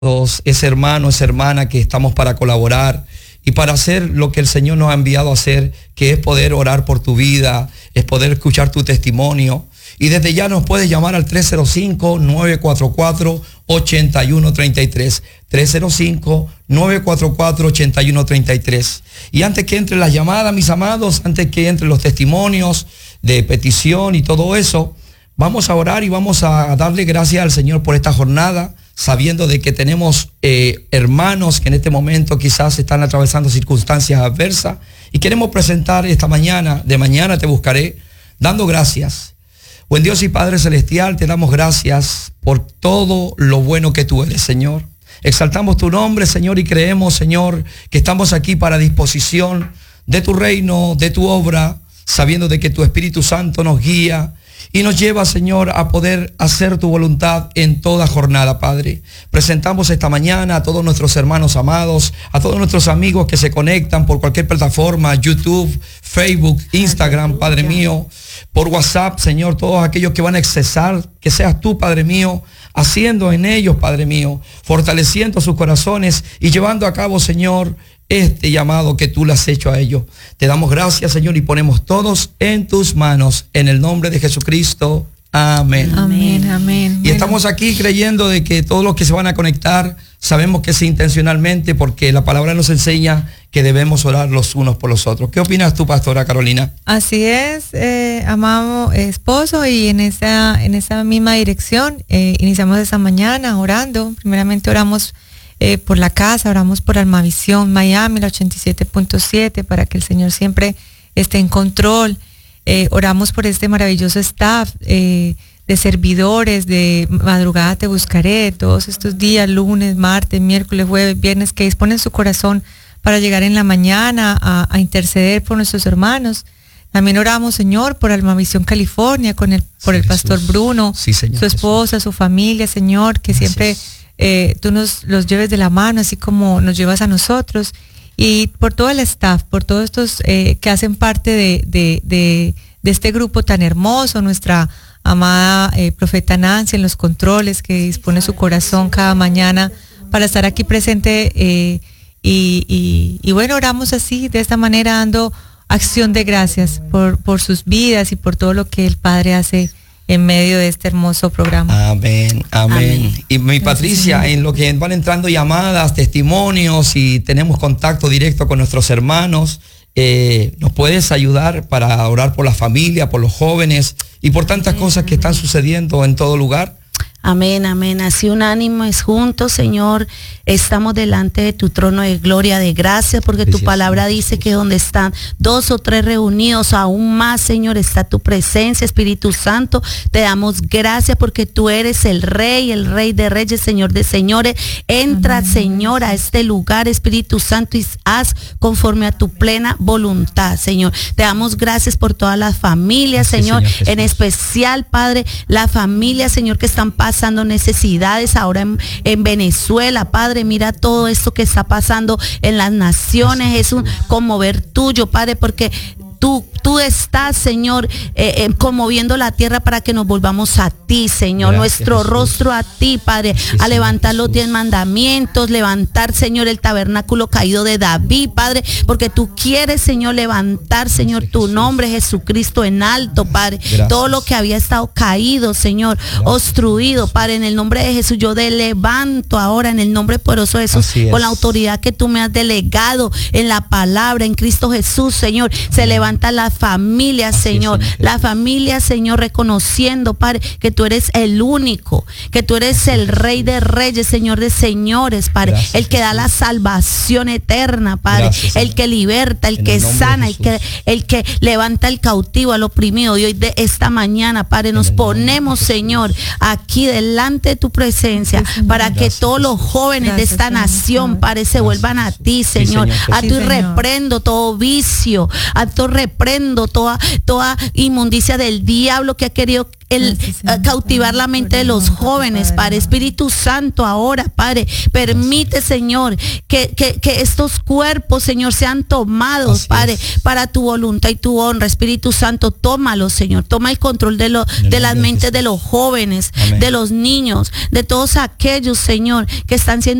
ese hermano, esa hermana que estamos para colaborar y para hacer lo que el Señor nos ha enviado a hacer, que es poder orar por tu vida, es poder escuchar tu testimonio. Y desde ya nos puedes llamar al 305-944-8133. 305-944-8133. Y antes que entre las llamadas, mis amados, antes que entren los testimonios de petición y todo eso, vamos a orar y vamos a darle gracias al Señor por esta jornada, sabiendo de que tenemos hermanos que en este momento quizás están atravesando circunstancias adversas, y queremos presentar esta mañana, de mañana te buscaré, dando gracias. Buen Dios y Padre Celestial, te damos gracias por todo lo bueno que tú eres, Señor. Exaltamos tu nombre, Señor, y creemos, Señor, que estamos aquí para disposición de tu reino, de tu obra, sabiendo de que tu Espíritu Santo nos guía y nos lleva, Señor, a poder hacer tu voluntad en toda jornada, Padre. Presentamos esta mañana a todos nuestros hermanos amados, a todos nuestros amigos que se conectan por cualquier plataforma, YouTube, Facebook, Instagram, Padre mío, por WhatsApp, Señor, todos aquellos que van a accesar, que seas tú, Padre mío, haciendo en ellos, Padre mío, fortaleciendo sus corazones y llevando a cabo, Señor, este llamado que tú le has hecho a ellos. Te damos gracias, Señor, y ponemos todos en tus manos, en el nombre de Jesucristo. Amén. Amén, amén. Y estamos aquí creyendo de que todos los que se van a conectar, sabemos que es intencionalmente, porque la palabra nos enseña que debemos orar los unos por los otros. ¿Qué opinas tú, Pastora Carolina? Así es, amado esposo, y en esa misma dirección iniciamos esta mañana orando. Primeramente oramos por la casa, oramos por Almavisión Miami, la 87.7, para que el Señor siempre esté en control. Oramos por este maravilloso staff de servidores, de madrugada te buscaré, todos estos días, lunes, martes, miércoles, jueves, viernes, que disponen su corazón para llegar en la mañana a interceder por nuestros hermanos. También oramos, Señor, por Almavisión California, por el pastor Bruno, sí, Señor, su esposa, su familia, Señor, que siempre tú nos los lleves de la mano, así como nos llevas a nosotros. Y por todo el staff, por todos estos que hacen parte de este grupo tan hermoso, nuestra amada profeta Nancy en los controles, que dispone su corazón cada mañana para estar aquí presente. Y bueno, oramos así, de esta manera, dando acción de gracias por sus vidas y por todo lo que el Padre hace en medio de este hermoso programa. Amén, amén. Y mi Patricia, en lo que van entrando llamadas, testimonios y tenemos contacto directo con nuestros hermanos, ¿nos puedes ayudar para orar por la familia, por los jóvenes y por tantas cosas que están sucediendo en todo lugar? Amén, amén. Así unánimes juntos, Señor, estamos delante de tu trono de gloria, de gracia, porque tu palabra dice que donde están 2 o 3 reunidos, aún más, Señor, está tu presencia, Espíritu Santo. Te damos gracias porque tú eres el Rey de Reyes, Señor de Señores. Entra, amén, Señor, a este lugar, Espíritu Santo, y haz conforme a tu plena voluntad, Señor. Te damos gracias por todas las familias, Señor, en especial, Padre, la familia, Señor, que están pasando necesidades ahora en Venezuela. Padre, mira todo esto que está pasando en las naciones. Es un conmover tuyo, Padre, porque tú estás, Señor, conmoviendo la tierra para que nos volvamos a ti, Señor. Gracias, nuestro Jesús. Rostro a ti, Padre, a levantar los 10 mandamientos, levantar, Señor, el tabernáculo caído de David, Padre, porque tú quieres, Señor, levantar, Señor, tu nombre, Jesucristo, en alto, Padre. Gracias. Todo lo que había estado caído, Señor, obstruido, Padre, en el nombre de Jesús, yo te levanto ahora en el nombre poderoso de Jesús, con la autoridad que tú me has delegado en la palabra, en Cristo Jesús, Señor. Se levanta la familia, Señor, la familia, Señor, reconociendo, Padre, que tú eres el único, que tú eres el Rey de Reyes, Señor de Señores, Padre, gracias, el que da la salvación eterna, Padre, gracias, el que liberta, el que sana, el que levanta al cautivo, al oprimido. Y hoy de esta mañana, Padre, nos ponemos, Señor, aquí delante de tu presencia, para que todos los jóvenes de esta nación, Padre, se vuelvan a ti, Señor. A tu reprendo todo vicio, a tu reprendo reprendo toda inmundicia del diablo que ha querido cautivar la mente de los jóvenes, Padre. Espíritu Santo, ahora, Padre, permite, Señor, que estos cuerpos, Señor, sean tomados, Padre, para tu voluntad y tu honra. Espíritu Santo, tómalos, Señor. Toma el control de las mentes de los jóvenes, de los niños, de todos aquellos, Señor, que están siendo